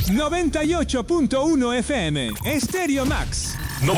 98.1 FM, Stereo Max.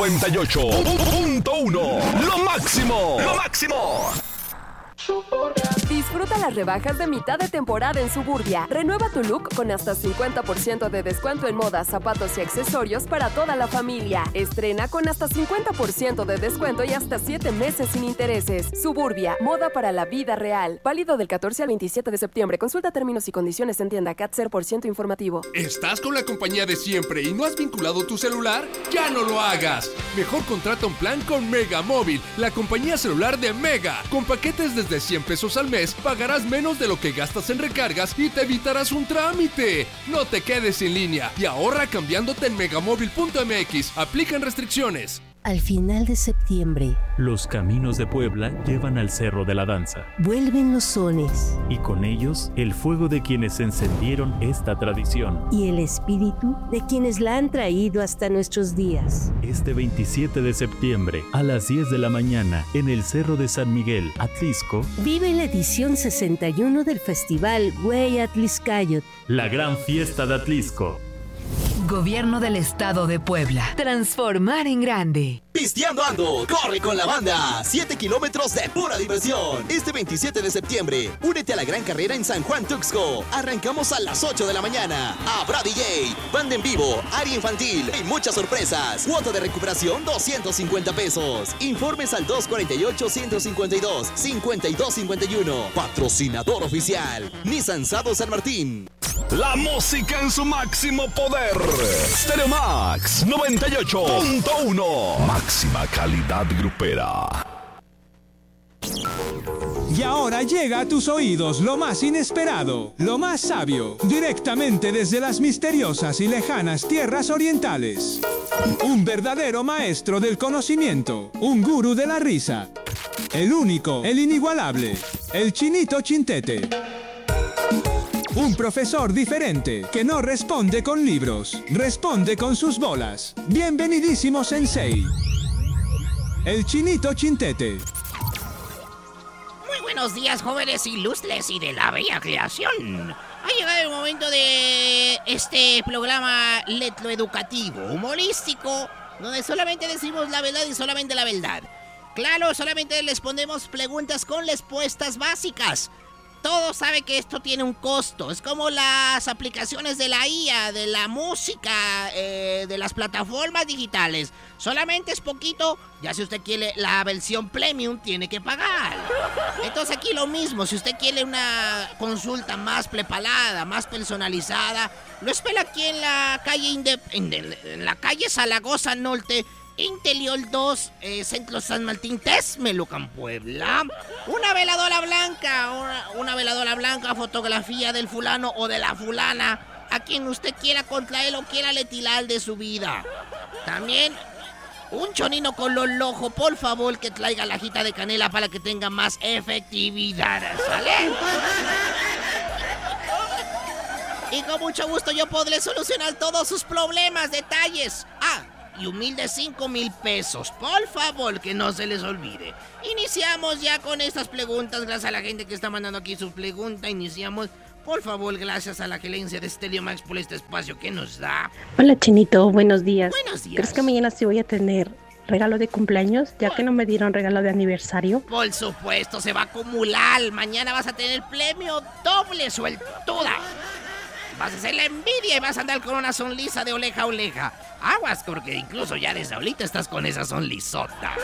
98.1, lo máximo, lo máximo. Disfruta las rebajas de mitad de temporada en Suburbia. Renueva tu look con hasta 50% de descuento en moda, zapatos y accesorios para toda la familia. Estrena con hasta 50% de descuento y hasta 7 meses sin intereses. Suburbia, moda para la vida real. Válido del 14 al 27 de septiembre. Consulta términos y condiciones en tienda CAT 0% informativo. ¿Estás con la compañía de siempre y no has vinculado tu celular? ¡Ya no lo hagas! Mejor contrata un plan con Mega Móvil, la compañía celular de Mega. Con paquetes desde 100 pesos al mes, pagarás menos de lo que gastas en recargas y te evitarás un trámite. No te quedes sin línea y ahorra cambiándote en megamóvil.mx. Aplican restricciones. Al final de septiembre, los caminos de Puebla llevan al Cerro de la Danza. Vuelven los sones. Y con ellos, el fuego de quienes encendieron esta tradición. Y el espíritu de quienes la han traído hasta nuestros días. Este 27 de septiembre, a las 10 de la mañana, en el Cerro de San Miguel, Atlisco, vive la edición 61 del Festival Güey Atliscayot. La gran fiesta de Atlisco. Gobierno del Estado de Puebla. Transformar en grande. Pisteando ando, corre con la banda. 7 kilómetros de pura diversión. Este 27 de septiembre, únete a la gran carrera en San Juan Tuxco. Arrancamos a las 8 de la mañana. Habrá DJ, banda en vivo, área infantil y muchas sorpresas. Cuota de recuperación 250 pesos. Informes al 248-152-5251. Patrocinador oficial, Nissan Sado San Martín. La música en su máximo poder. Stereo Max 98.1. Máxima calidad grupera. Y ahora llega a tus oídos lo más inesperado, lo más sabio, directamente desde las misteriosas y lejanas tierras orientales. Un verdadero maestro del conocimiento, un gurú de la risa. El único, el inigualable, el Chinito Chintete. Un profesor diferente que no responde con libros, responde con sus bolas. Bienvenidísimo Sensei. El Chinito Chintete. Muy buenos días, jóvenes ilustres y de la bella creación. Ha llegado el momento de este programa letro educativo, humorístico, donde solamente decimos la verdad y solamente la verdad. Claro, solamente les ponemos preguntas con respuestas básicas. Todos saben que esto tiene un costo. Es como las aplicaciones de la IA, de la música, de las plataformas digitales. Solamente es poquito. Ya si usted quiere la versión premium, tiene que pagar. Entonces aquí lo mismo. Si usted quiere una consulta más preparada, más personalizada, lo espera aquí en la calle en la calle Zaragoza Norte, Interior 2, Centro San Martín, Texmelucan, Puebla. Una veladora blanca, fotografía del fulano o de la fulana, a quien usted quiera contraer o quiera retirar de su vida. También un chonino color rojo, por favor, que traiga la hojita de canela para que tenga más efectividad, ¿sale? Y con mucho gusto yo podré solucionar todos sus problemas, detalles. Y humilde 5,000 pesos. Por favor, que no se les olvide. Iniciamos ya con estas preguntas. Gracias a la gente que está mandando aquí su pregunta. Iniciamos. Por favor, gracias a la gerencia de Stereo Max por este espacio que nos da. Hola, Chinito. Buenos días. Buenos días. ¿Crees que mañana sí voy a tener regalo de cumpleaños, ya que no me dieron regalo de aniversario? Por supuesto, se va a acumular. Mañana vas a tener premio doble sueltuda. Vas a hacer la envidia y vas a andar con una sonrisa de oreja a oreja. Aguas, porque incluso ya desde ahorita estás con esa sonrisota.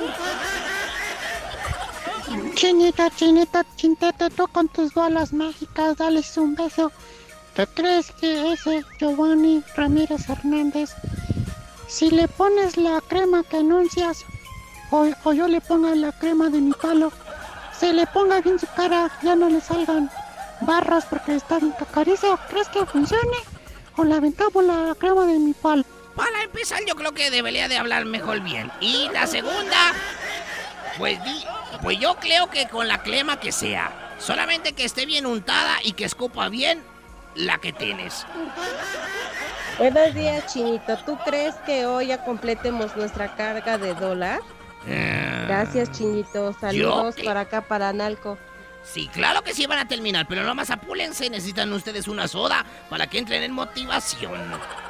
Chinita, Chintete, tú con tus bolas mágicas, dales un beso. ¿Te crees que ese Giovanni Ramírez Hernández, si le pones la crema que anuncias, o yo le ponga la crema de mi palo, se le ponga bien su cara, ya no le salgan barras porque está en cacarizo? ¿Crees que funcione? ¿O le aventamos la crema de mi palo? Para empezar, yo creo que debería de hablar mejor bien. Y la segunda, pues yo creo que con la crema que sea. Solamente que esté bien untada y que escupa bien la que tienes. Buenos días, Chinito. ¿Tú crees que hoy ya completemos nuestra carga de dólar? Gracias, Chinito. Saludos para acá, para Analco. Sí, claro que sí van a terminar, pero nomás apúlense, necesitan ustedes una soda para que entren en motivación.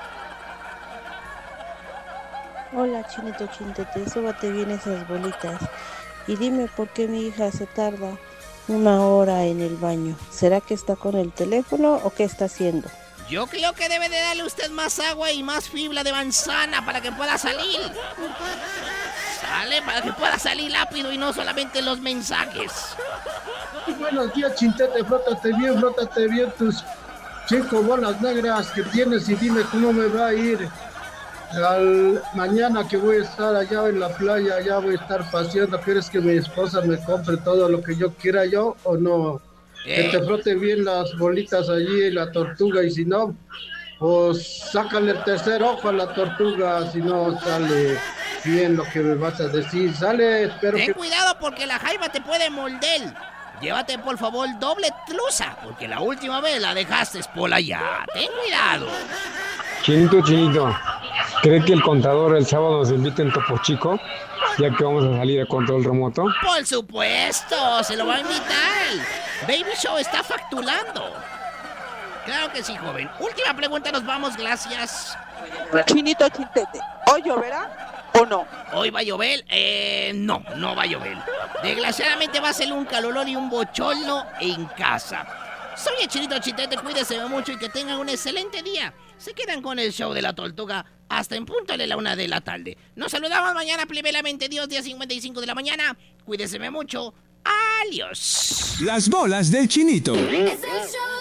Hola, Chinito Chintete, súbate bien esas bolitas. Y dime por qué mi hija se tarda 1 hora en el baño. ¿Será que está con el teléfono o qué está haciendo? Yo creo que debe de darle usted más agua y más fibra de manzana para que pueda salir. Sale, para que pueda salir rápido y no solamente los mensajes. Buenos días, Chintete, frótate bien tus 5 bolas negras que tienes y dime cómo me va a ir. Mañana que voy a estar allá en la playa, ya voy a estar paseando. ¿Quieres que mi esposa me compre todo lo que yo quiera yo o no? Que te frote bien las bolitas allí, la tortuga, y si no, pues sácale el tercer ojo a la tortuga, si no sale bien lo que me vas a decir. Sale, espero Ten cuidado porque la jaiba te puede morder. Llévate por favor doble truza, porque la última vez la dejaste por allá. Ten cuidado. Chinito, ¿cree que el contador el sábado nos invite en Topo Chico? Ya que vamos a salir a control remoto. Por supuesto, se lo va a invitar. Baby Show está facturando. Claro que sí, joven. Última pregunta, nos vamos, gracias. Chinito Chintete, ¿hoy lloverá o no? ¿Hoy va a llover? No va a llover. Desgraciadamente va a ser un calorón y un bochorno en casa. Soy el Chinito Chintete, cuídense mucho y que tengan un excelente día. Se quedan con el show de la tortuga hasta en punto de la 1 de la tarde. Nos saludamos mañana, plebelamente Dios, día 55 de la mañana. Cuídense mucho. Adiós. Las bolas del Chinito.